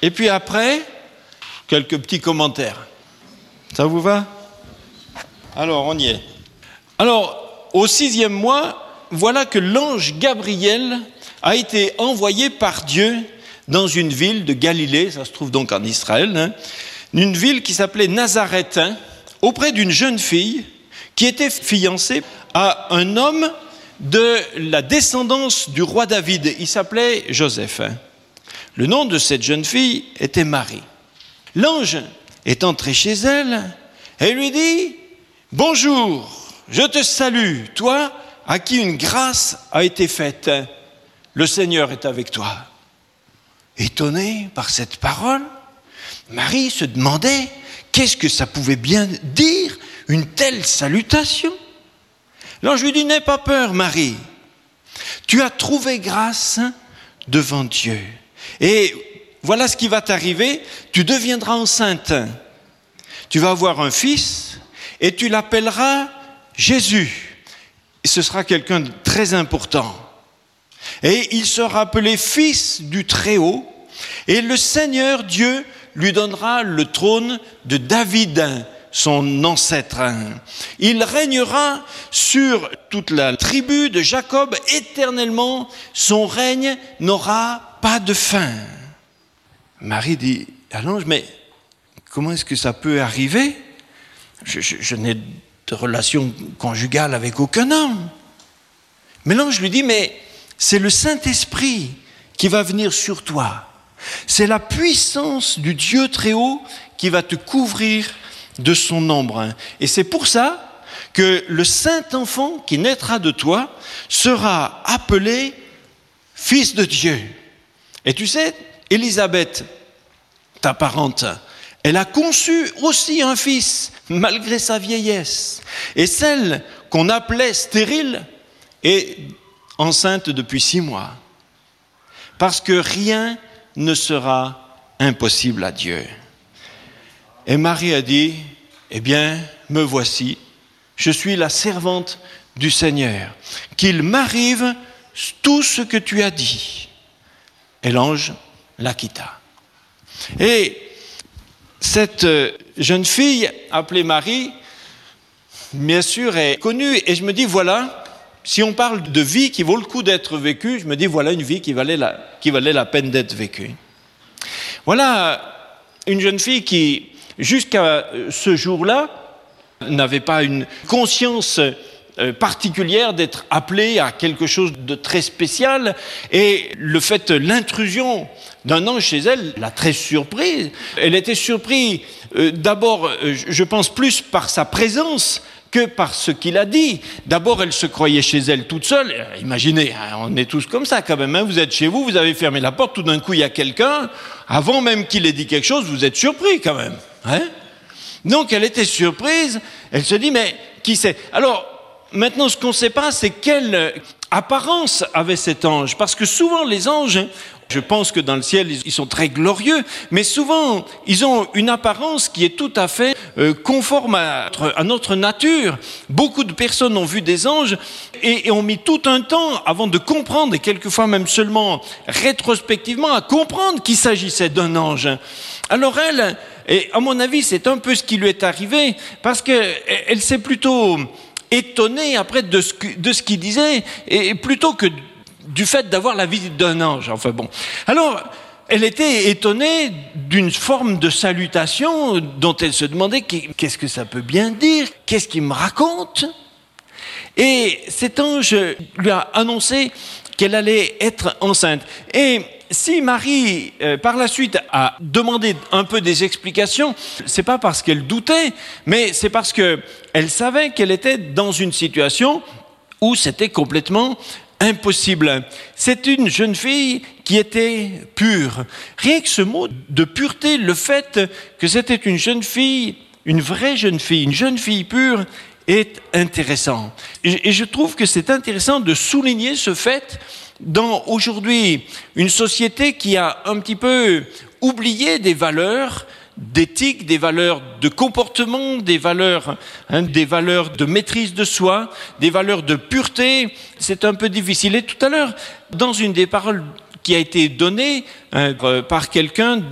Et puis après, quelques petits commentaires. Ça vous va ? Alors, on y est. Alors, au 6e mois, voilà que l'ange Gabriel a été envoyé par Dieu dans une ville de Galilée, ça se trouve donc en Israël, une ville qui s'appelait Nazareth, auprès d'une jeune fille qui était fiancée à un homme de la descendance du roi David. Il s'appelait Joseph. Le nom de cette jeune fille était Marie. L'ange est entré chez elle et lui dit « Bonjour, je te salue, toi à qui une grâce a été faite. Le Seigneur est avec toi. » Étonnée par cette parole, Marie se demandait qu'est-ce que ça pouvait bien dire, une telle salutation. L'ange lui dit « N'aie pas peur, Marie, tu as trouvé grâce devant Dieu. Et voilà ce qui va t'arriver, tu deviendras enceinte. Tu vas avoir un fils et tu l'appelleras Jésus. Et ce sera quelqu'un de très important. Et il sera appelé fils du Très-Haut. Et le Seigneur Dieu lui donnera le trône de David, son ancêtre. Il régnera sur toute la tribu de Jacob éternellement. Son règne n'aura pas de fin. Marie dit à l'ange, mais comment est-ce que ça peut arriver ? Je n'ai de relation conjugale avec aucun homme. Mais l'ange lui dit, mais c'est le Saint-Esprit qui va venir sur toi. C'est la puissance du Dieu Très-Haut qui va te couvrir de son ombre. Et c'est pour ça que le Saint-Enfant qui naîtra de toi sera appelé Fils de Dieu. Et tu sais, Élisabeth, ta parente, elle a conçu aussi un fils, malgré sa vieillesse. Et celle qu'on appelait stérile est enceinte depuis 6 mois. Parce que rien ne sera impossible à Dieu. Et Marie a dit, eh bien, me voici, je suis la servante du Seigneur, qu'il m'arrive tout ce que tu as dit. Et l'ange la quitta. Et cette jeune fille, appelée Marie, bien sûr, est connue. Et je me dis, voilà, si on parle de vie qui vaut le coup d'être vécue, je me dis, voilà une vie qui valait la peine d'être vécue. Voilà une jeune fille qui, jusqu'à ce jour-là, n'avait pas une conscience particulière d'être appelée à quelque chose de très spécial, et le fait, l'intrusion d'un ange chez elle l'a très surprise. Elle était surprise d'abord, je pense, plus par sa présence que par ce qu'il a dit. D'abord, elle se croyait chez elle toute seule. Imaginez, on est tous comme ça quand même. Vous êtes chez vous, vous avez fermé la porte, tout d'un coup il y a quelqu'un. Avant même qu'il ait dit quelque chose, vous êtes surpris quand même. Donc elle était surprise. Elle se dit, mais qui c'est ? Alors, maintenant, ce qu'on ne sait pas, c'est quelle apparence avait cet ange. Parce que souvent, les anges, je pense que dans le ciel, ils sont très glorieux, mais souvent, ils ont une apparence qui est tout à fait conforme à notre nature. Beaucoup de personnes ont vu des anges et ont mis tout un temps avant de comprendre, et quelquefois même seulement rétrospectivement, à comprendre qu'il s'agissait d'un ange. Alors elle, et à mon avis, c'est un peu ce qui lui est arrivé, parce qu'elle s'est plutôt étonnée après de ce qu'il disait, et plutôt que du fait d'avoir la visite d'un ange. Enfin bon. Alors, elle était étonnée d'une forme de salutation dont elle se demandait qu'est-ce que ça peut bien dire, qu'est-ce qu'il me raconte. Et cet ange lui a annoncé qu'elle allait être enceinte. Et si Marie, par la suite, a demandé un peu des explications, c'est pas parce qu'elle doutait, mais c'est parce qu'elle savait qu'elle était dans une situation où c'était complètement impossible. C'est une jeune fille qui était pure. Rien que ce mot de pureté, le fait que c'était une jeune fille, une vraie jeune fille, une jeune fille pure, est intéressant. Et je trouve que c'est intéressant de souligner ce fait dans aujourd'hui une société qui a un petit peu oublié des valeurs d'éthique, des valeurs de comportement, des valeurs de maîtrise de soi, des valeurs de pureté. C'est un peu difficile. Et tout à l'heure, dans une des paroles qui a été donnée par quelqu'un